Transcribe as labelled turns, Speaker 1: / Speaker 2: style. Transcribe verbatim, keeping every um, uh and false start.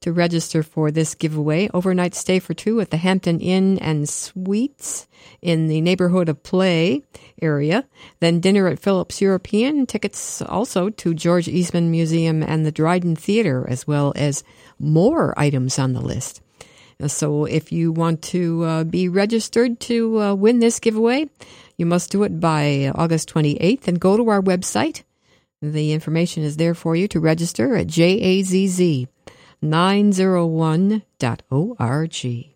Speaker 1: to register for this giveaway. Overnight stay for two at the Hampton Inn and Suites in the neighborhood of Play area. Then dinner at Phillips European. Tickets also to George Eastman Museum and the Dryden Theater, as well as more items on the list. So if you want to uh, be registered to uh, win this giveaway, you must do it by August twenty-eighth and go to our website. The information is there for you to register at jazz nine oh one dot org.